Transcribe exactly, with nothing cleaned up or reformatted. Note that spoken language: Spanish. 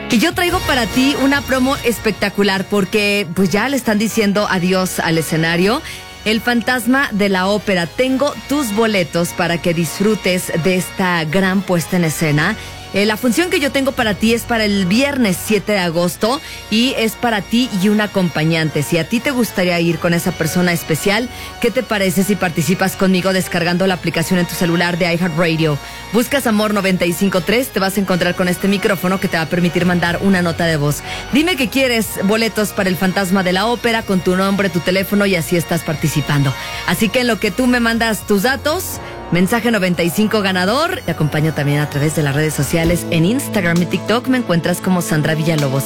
Y yo traigo para ti una promo espectacular porque pues ya le están diciendo adiós al escenario. El Fantasma de la Ópera. Tengo tus boletos para que disfrutes de esta gran puesta en escena. Eh, la función que yo tengo para ti es para el viernes siete de agosto y es para ti y un acompañante. Si a ti te gustaría ir con esa persona especial, ¿qué te parece si participas conmigo descargando la aplicación en tu celular de iHeartRadio? Buscas Amor noventa y cinco punto tres, te vas a encontrar con este micrófono que te va a permitir mandar una nota de voz. Dime que quieres boletos para el Fantasma de la Ópera con tu nombre, tu teléfono y así estás participando. Así que en lo que tú me mandas tus datos, mensaje noventa y cinco ganador. Te acompaño también a través de las redes sociales. En Instagram y TikTok me encuentras como Sandra Villalobos.